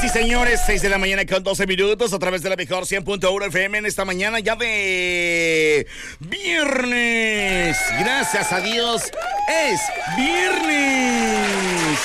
y señores, 6 de la mañana con 12 minutos a través de la mejor 100.1 FM en esta mañana ya de viernes. Gracias a Dios, es viernes.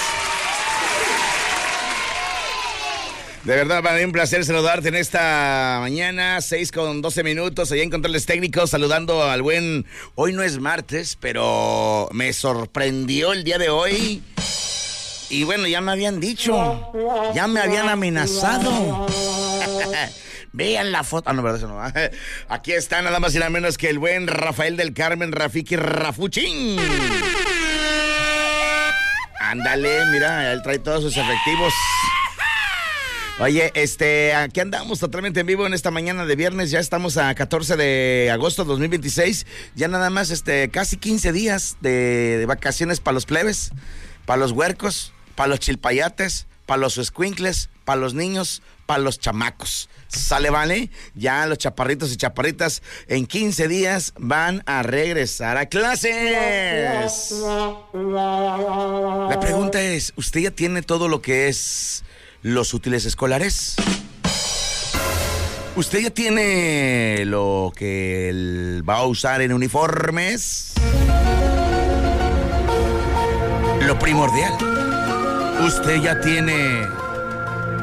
De verdad, para mí un placer saludarte en esta mañana, 6 con 12 minutos, allá en Controles Técnicos, saludando al buen... Hoy no es martes, pero me sorprendió el día de hoy. Y bueno, ya me habían dicho, ya me habían amenazado. Vean la foto. Ah, no, verdad, eso no. Aquí está nada más y nada menos que el buen Rafael del Carmen, Rafiki Rafuchín. Ándale, mira, él trae todos sus efectivos. Oye, aquí andamos totalmente en vivo en esta mañana de viernes. Ya estamos a 14 de agosto de 2026. Ya nada más, casi 15 días de vacaciones para los plebes, para los huercos, para los chilpayates, para los escuincles, para los niños, para los chamacos. ¿Sale, vale? Ya los chaparritos y chaparritas en 15 días van a regresar a clases. La pregunta es, ¿usted ya tiene todo lo que es los útiles escolares? ¿Usted ya tiene lo que él va a usar en uniformes? Lo primordial. ¿Usted ya tiene